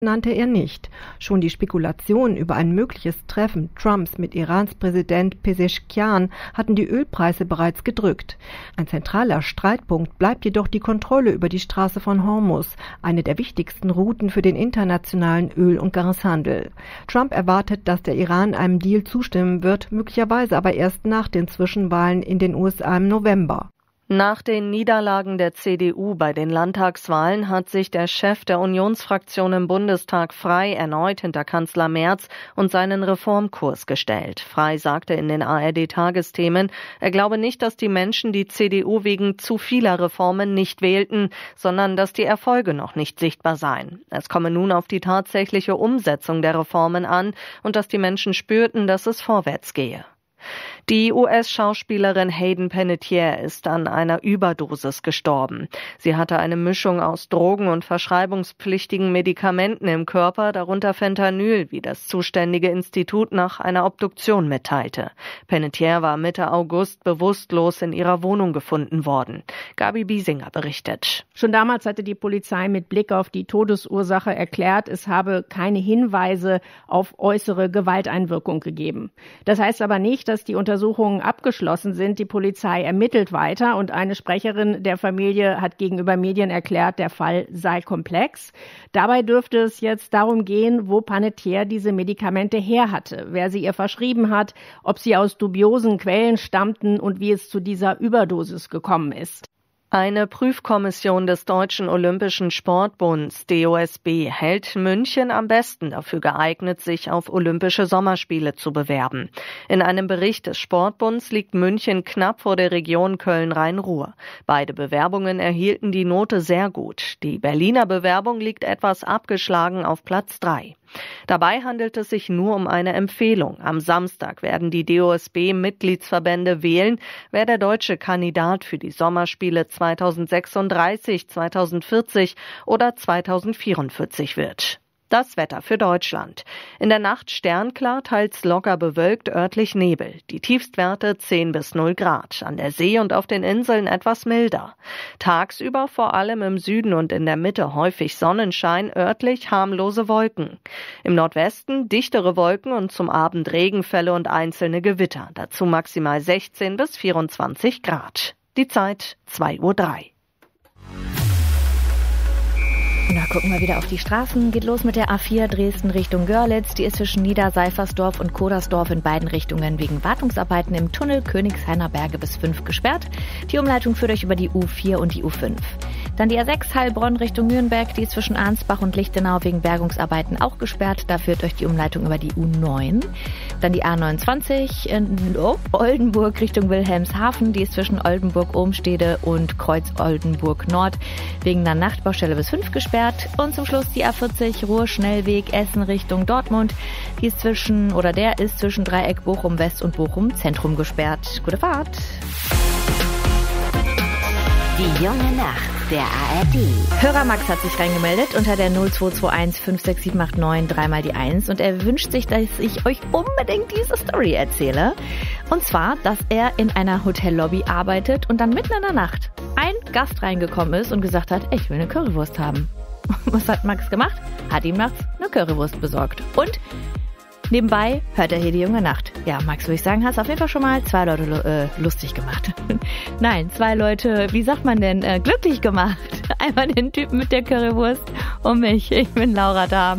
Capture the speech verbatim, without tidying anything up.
nannte er nicht. Schon die Spekulationen über ein mögliches Treffen Trumps mit Irans Präsident Pezeshkian hatten die Ölpreise bereits gedrückt. Ein zentraler Streitpunkt bleibt jedoch die Kontrolle über die Straße von Hormuz, eine der wichtigsten Routen für den internationalen Öl- und Gashandel. Trump erwartet, dass der Iran einem Deal zustimmen wird, möglicherweise aber erst nach den Zwischenwahlen in den U S A im November. Nach den Niederlagen der C D U bei den Landtagswahlen hat sich der Chef der Unionsfraktion im Bundestag Frey erneut hinter Kanzler Merz und seinen Reformkurs gestellt. Frey sagte in den A R D-Tagesthemen, er glaube nicht, dass die Menschen die C D U wegen zu vieler Reformen nicht wählten, sondern dass die Erfolge noch nicht sichtbar seien. Es komme nun auf die tatsächliche Umsetzung der Reformen an und dass die Menschen spürten, dass es vorwärts gehe. Die U S-Schauspielerin Hayden Panettiere ist an einer Überdosis gestorben. Sie hatte eine Mischung aus Drogen- und verschreibungspflichtigen Medikamenten im Körper, darunter Fentanyl, wie das zuständige Institut nach einer Obduktion mitteilte. Panettiere war Mitte August bewusstlos in ihrer Wohnung gefunden worden. Gabi Biesinger berichtet. Schon damals hatte die Polizei mit Blick auf die Todesursache erklärt, es habe keine Hinweise auf äußere Gewalteinwirkung gegeben. Das heißt aber nicht, dass die Untersuchungen abgeschlossen sind. Die Polizei ermittelt weiter und eine Sprecherin der Familie hat gegenüber Medien erklärt, der Fall sei komplex. Dabei dürfte es jetzt darum gehen, wo Panettiere diese Medikamente her hatte, wer sie ihr verschrieben hat, ob sie aus dubiosen Quellen stammten und wie es zu dieser Überdosis gekommen ist. Eine Prüfkommission des Deutschen Olympischen Sportbunds, D O S B, hält München am besten dafür geeignet, sich auf Olympische Sommerspiele zu bewerben. In einem Bericht des Sportbunds liegt München knapp vor der Region Köln-Rhein-Ruhr. Beide Bewerbungen erhielten die Note sehr gut. Die Berliner Bewerbung liegt etwas abgeschlagen auf Platz drei. Dabei handelt es sich nur um eine Empfehlung. Am Samstag werden die D O S B-Mitgliedsverbände wählen, wer der deutsche Kandidat für die Sommerspiele zweitausendsechsunddreißig, zweitausendvierzig oder zweitausendvierundvierzig wird. Das Wetter für Deutschland. In der Nacht sternklar, teils locker bewölkt, örtlich Nebel. Die Tiefstwerte zehn bis null Grad. An der See und auf den Inseln etwas milder. Tagsüber vor allem im Süden und in der Mitte häufig Sonnenschein, örtlich harmlose Wolken. Im Nordwesten dichtere Wolken und zum Abend Regenfälle und einzelne Gewitter. Dazu maximal sechzehn bis vierundzwanzig Grad. Die Zeit zwei Uhr drei. Na, gucken wir wieder auf die Straßen. Geht los mit der A vier Dresden Richtung Görlitz. Die ist zwischen Niederseifersdorf und Kodersdorf in beiden Richtungen wegen Wartungsarbeiten im Tunnel Königshainer Berge bis fünf gesperrt. Die Umleitung führt euch über die U vier und die U fünf. Dann die A sechs Heilbronn Richtung Nürnberg. Die ist zwischen Arnsbach und Lichtenau wegen Bergungsarbeiten auch gesperrt. Da führt euch die Umleitung über die U neun. Dann die A neunundzwanzig in Oldenburg Richtung Wilhelmshaven. Die ist zwischen Oldenburg-Ohmstede und Kreuz-Oldenburg Nord wegen einer Nachtbaustelle bis fünf gesperrt. Und zum Schluss die A vierzig Ruhr-Schnellweg Essen Richtung Dortmund. Die ist zwischen, oder der ist zwischen Dreieck Bochum West und Bochum Zentrum gesperrt. Gute Fahrt! Die junge Nacht der A R D. Hörer Max hat sich reingemeldet unter der null zwei zwei eins fünf sechs sieben acht neun dreimal die eins und er wünscht sich, dass ich euch unbedingt diese Story erzähle. Und zwar, dass er in einer Hotellobby arbeitet und dann mitten in der Nacht ein Gast reingekommen ist und gesagt hat, ich will eine Currywurst haben. Was hat Max gemacht? Hat ihm nachts eine Currywurst besorgt. Und nebenbei hört er hier die junge Nacht. Ja, Max, würde ich sagen, hast auf jeden Fall schon mal zwei Leute äh, lustig gemacht. Nein, zwei Leute, wie sagt man denn, äh, glücklich gemacht. Einmal den Typen mit der Currywurst und mich. Ich bin Laura Dahm.